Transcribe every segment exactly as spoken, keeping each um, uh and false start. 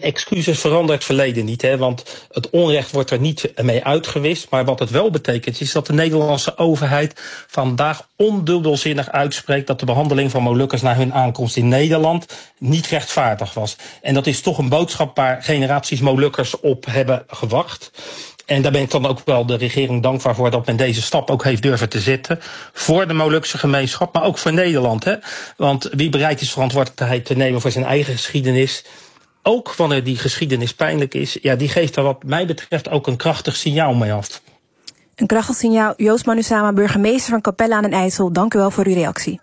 excuses verandert het verleden niet. Hè, want het onrecht wordt er niet mee uitgewist. Maar wat het wel betekent is dat de Nederlandse overheid vandaag ondubbelzinnig uitspreekt dat de behandeling van Molukkers na hun aankomst in Nederland niet rechtvaardig was. En dat is toch een boodschap waar generaties Molukkers op hebben gewacht. En daar ben ik dan ook wel de regering dankbaar voor dat men deze stap ook heeft durven te zetten. Voor de Molukse gemeenschap, maar ook voor Nederland. Hè? Want wie bereid is verantwoordelijkheid te nemen voor zijn eigen geschiedenis, ook wanneer die geschiedenis pijnlijk is, ja, die geeft er wat mij betreft ook een krachtig signaal mee af. Een krachtig signaal. Joost Manusama, burgemeester van Capelle aan den IJssel. Dank u wel voor uw reactie.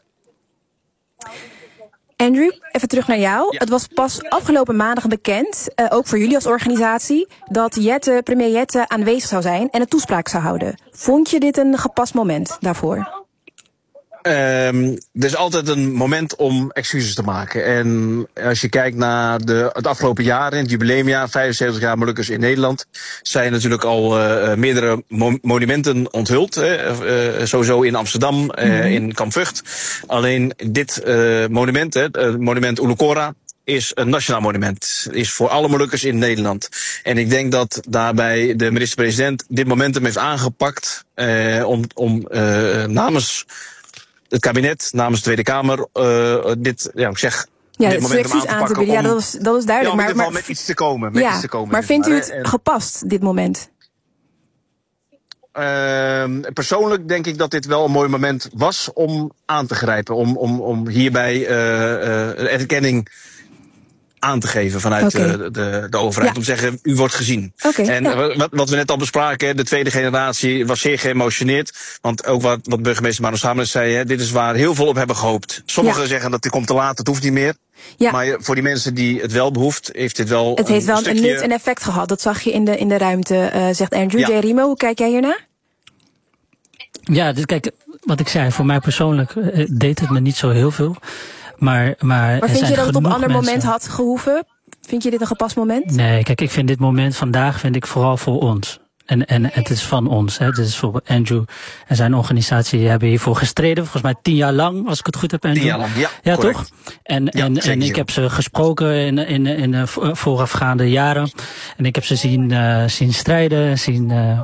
Andrew, even terug naar jou. Ja. Het was pas afgelopen maandag bekend, uh, ook voor jullie als organisatie, dat Jette, premier Jette aanwezig zou zijn en een toespraak zou houden. Vond je dit een gepast moment daarvoor? Um, er is altijd een moment om excuses te maken. En als je kijkt naar de, het afgelopen jaar, in het jubileumjaar, vijfenzeventig jaar Molukkers in Nederland, zijn natuurlijk al uh, meerdere mo- monumenten onthuld. Hè. Uh, sowieso in Amsterdam, uh, mm-hmm. in Kamp Vught. Alleen dit uh, monument, het uh, monument Ulukora, is een nationaal monument. Is voor alle Molukkers in Nederland. En ik denk dat daarbij de minister-president dit momentum heeft aangepakt uh, om, om uh, namens het kabinet, namens de Tweede Kamer, uh, dit, ja, ik zeg, ja, dit moment aan te aan pakken. Te bieden, om, ja, dat is, dat is duidelijk. Ja, om maar, in ieder geval maar, met iets te komen. Met ja, iets te komen maar vindt maar, u het en, gepast, dit moment? Uh, persoonlijk denk ik dat dit wel een mooi moment was om aan te grijpen. Om, om, om hierbij uh, uh, erkenning aan te geven vanuit okay. de, de, de overheid. Ja. Om te zeggen, u wordt gezien. Okay, en ja. wat, wat we net al bespraken, de tweede generatie was zeer geëmotioneerd. Want ook wat, wat burgemeester Manusama zei, hè, dit is waar heel veel op hebben gehoopt. Sommigen ja. zeggen dat dit komt te laat, het hoeft niet meer. Ja. Maar voor die mensen die het wel behoeft, heeft dit wel Het een heeft wel stukje... een nut en effect gehad. Dat zag je in de, in de ruimte, uh, zegt Andrew. Ja. J. Rimo, hoe kijk jij hiernaar? Ja, dus kijk, wat ik zei, voor mij persoonlijk uh, deed het me niet zo heel veel. Maar, maar, maar vind je dat het op een ander mensen... moment had gehoeven? Vind je dit een gepast moment? Nee, kijk, ik vind dit moment vandaag vind ik vooral voor ons. En, en het is van ons. Hè. Het is voor Andrew en zijn organisatie. Die hebben hiervoor gestreden. Volgens mij tien jaar lang, als ik het goed heb, Andrew. Tien jaar lang, ja. Ja, correct. Toch? En, ja, en, en ik heb ze gesproken in, in, in de voorafgaande jaren. En ik heb ze zien, uh, zien strijden, zien... Uh,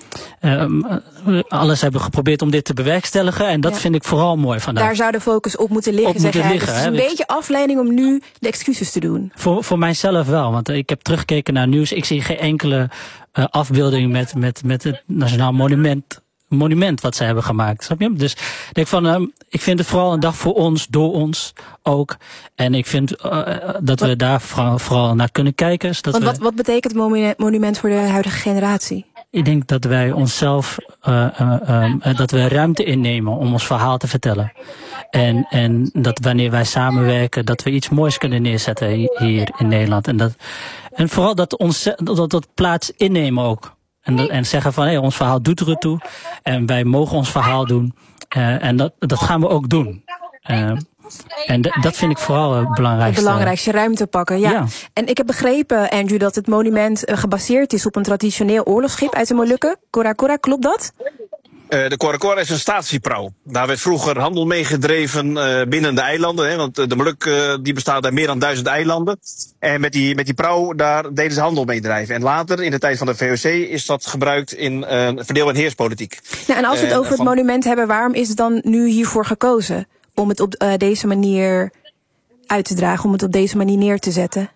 Um, alles hebben geprobeerd om dit te bewerkstelligen. En dat ja. vind ik vooral mooi vandaag. Daar zou de focus op moeten liggen, op moeten zeg liggen, dus het is een beetje afleiding om nu de excuses te doen. Voor, voor mijzelf wel, want ik heb teruggekeken naar nieuws. Ik zie geen enkele uh, afbeelding met, met, met het Nationaal Monument, monument wat zij hebben gemaakt. Snap je? Dus ik denk van, um, ik vind het vooral een dag voor ons, door ons ook. En ik vind uh, dat wat, we daar vooral, vooral naar kunnen kijken. Dat want we, wat, wat betekent het monument voor de huidige generatie? Ik denk dat wij onszelf, uh, uh, uh, dat we ruimte innemen om ons verhaal te vertellen. En, en dat wanneer wij samenwerken, dat we iets moois kunnen neerzetten hier in Nederland. En, dat, en vooral dat ons dat, dat plaats innemen ook. En, dat, en zeggen van, hé, hey, ons verhaal doet er toe. En wij mogen ons verhaal doen. Uh, en dat, dat gaan we ook doen. Uh, En d- dat vind ik vooral het belangrijkste. Het belangrijkste, ruimte pakken, ja. ja. En ik heb begrepen, Andrew, dat het monument uh, gebaseerd is op een traditioneel oorlogsschip uit de Molukken. Cora Cora, klopt dat? Uh, de Cora Cora is een statieprauw. Daar werd vroeger handel mee gedreven uh, binnen de eilanden. Hè, want de Moluk uh, die bestaat uit meer dan duizend eilanden. En met die, met die prauw, daar deden ze handel mee drijven. En later, in de tijd van de V O C, is dat gebruikt in uh, verdeel- en heerspolitiek. Nou, en als we het uh, over van... het monument hebben, waarom is het dan nu hiervoor gekozen? Om het op uh, deze manier uit te dragen, om het op deze manier neer te zetten?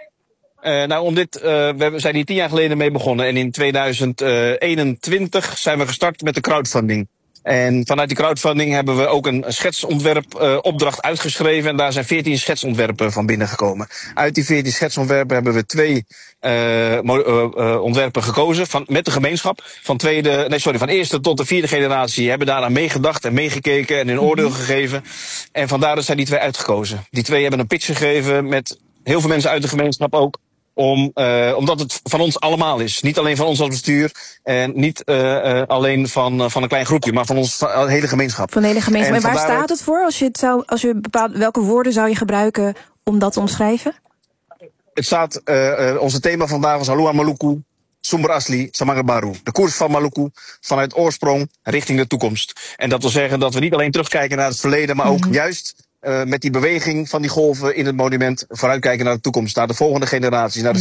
Uh, nou, om dit, uh, we zijn hier tien jaar geleden mee begonnen. En in tweeduizend eenentwintig zijn we gestart met de crowdfunding. En vanuit die crowdfunding hebben we ook een schetsontwerp uh, opdracht uitgeschreven. En daar zijn veertien schetsontwerpen van binnengekomen. Uit die veertien schetsontwerpen hebben we twee uh, uh, uh, ontwerpen gekozen van, met de gemeenschap. Van, tweede, nee, sorry, van eerste tot de vierde generatie hebben daaraan meegedacht en meegekeken en hun oordeel gegeven. En vandaar zijn die twee uitgekozen. Die twee hebben een pitch gegeven met heel veel mensen uit de gemeenschap ook. Om, uh, omdat het van ons allemaal is. Niet alleen van ons als bestuur. En niet uh, uh, alleen van, uh, van een klein groepje. Maar van ons van de hele gemeenschap. Van de hele gemeenschap. En, en waar staat het voor? Als je, het zou, als je bepaalt, welke woorden zou je gebruiken om dat te omschrijven? Het staat, uh, uh, onze thema vandaag was Halua Maluku, Sumber Asli, Samanga Baru. De koers van Maluku vanuit oorsprong richting de toekomst. En dat wil zeggen dat we niet alleen terugkijken naar het verleden. Maar ook mm-hmm. juist uh, met die beweging van die golven in het monument vooruitkijken naar de toekomst. Naar de volgende generaties. Naar de